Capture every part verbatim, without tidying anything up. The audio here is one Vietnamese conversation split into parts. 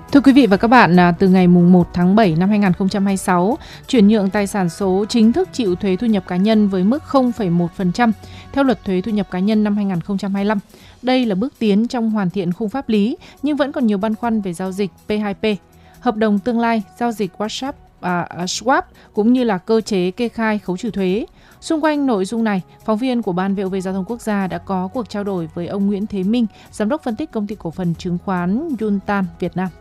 Thưa quý vị và các bạn, từ ngày mùng một tháng bảy năm hai nghìn không trăm hai mươi sáu, chuyển nhượng tài sản số chính thức chịu thuế thu nhập cá nhân với mức không phẩy một phần trăm theo luật thuế thu nhập cá nhân năm hai nghìn không trăm hai mươi lăm. Đây là bước tiến trong hoàn thiện khung pháp lý, nhưng vẫn còn nhiều băn khoăn về giao dịch P hai P, hợp đồng tương lai, giao dịch WhatsApp, à, swap cũng như là cơ chế kê khai khấu trừ thuế. Xung quanh nội dung này, phóng viên của Ban vê o vê Giao thông Quốc gia đã có cuộc trao đổi với ông Nguyễn Thế Minh, Giám đốc phân tích công ty cổ phần chứng khoán Yuntan Việt Nam.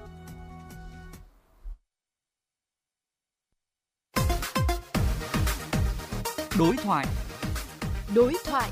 Đối thoại. Đối thoại.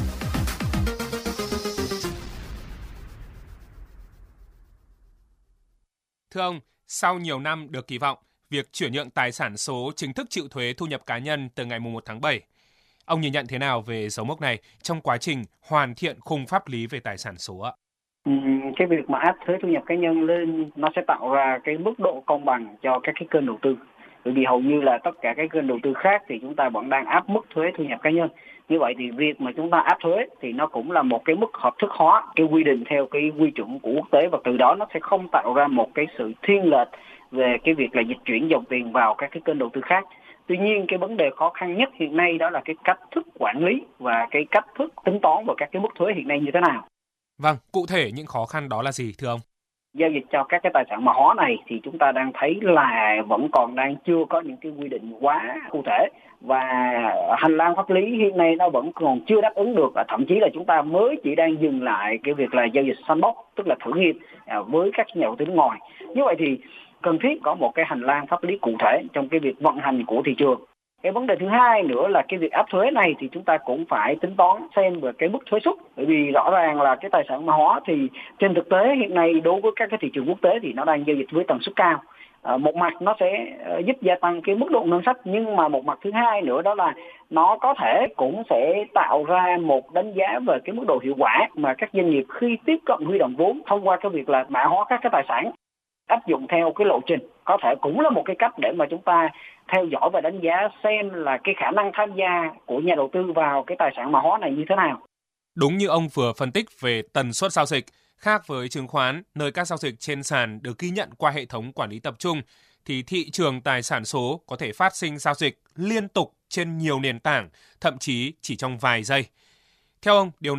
Thưa ông, sau nhiều năm được kỳ vọng, việc chuyển nhượng tài sản số chính thức chịu thuế thu nhập cá nhân từ ngày mùng một tháng bảy. Ông nhìn nhận thế nào về dấu mốc này trong quá trình hoàn thiện khung pháp lý về tài sản số ạ? Ừ, cái việc mà áp thuế thu nhập cá nhân lên nó sẽ tạo ra cái mức độ công bằng cho các cái kênh đầu tư. Bởi vì hầu như là tất cả các kênh đầu tư khác thì chúng ta vẫn đang áp mức thuế thu nhập cá nhân. Như vậy thì việc mà chúng ta áp thuế thì nó cũng là một cái mức hợp thức hóa cái quy định theo cái quy chuẩn của quốc tế, và từ đó nó sẽ không tạo ra một cái sự thiên lệch về cái việc là dịch chuyển dòng tiền vào các cái kênh đầu tư khác. Tuy nhiên cái vấn đề khó khăn nhất hiện nay đó là cái cách thức quản lý và cái cách thức tính toán vào các cái mức thuế hiện nay như thế nào. Vâng, cụ thể những khó khăn đó là gì thưa ông? Giao dịch cho các cái tài sản mã hóa này thì chúng ta đang thấy là vẫn còn đang chưa có những cái quy định quá cụ thể, và hành lang pháp lý hiện nay nó vẫn còn chưa đáp ứng được, và thậm chí là chúng ta mới chỉ đang dừng lại cái việc là giao dịch sandbox, tức là thử nghiệm với các nhà đầu tư nước ngoài. Như vậy thì cần thiết có một cái hành lang pháp lý cụ thể trong cái việc vận hành của thị trường. Cái vấn đề thứ hai nữa là cái việc áp thuế này thì chúng ta cũng phải tính toán xem về cái mức thuế suất, bởi vì rõ ràng là cái tài sản mã hóa thì trên thực tế hiện nay đối với các cái thị trường quốc tế thì nó đang giao dịch với tần suất cao. À, một mặt nó sẽ giúp gia tăng cái mức độ ngân sách, nhưng mà một mặt thứ hai nữa đó là nó có thể cũng sẽ tạo ra một đánh giá về cái mức độ hiệu quả mà các doanh nghiệp khi tiếp cận huy động vốn thông qua cái việc là mã hóa các cái tài sản. Áp dụng theo cái lộ trình có thể cũng là một cái cách để mà chúng ta theo dõi và đánh giá xem là cái khả năng tham gia của nhà đầu tư vào cái tài sản mã hóa này như thế nào. Đúng như ông vừa phân tích về tần suất giao dịch, khác với chứng khoán, nơi các giao dịch trên sàn được ghi nhận qua hệ thống quản lý tập trung, thì thị trường tài sản số có thể phát sinh giao dịch liên tục trên nhiều nền tảng, thậm chí chỉ trong vài giây. Theo ông, điều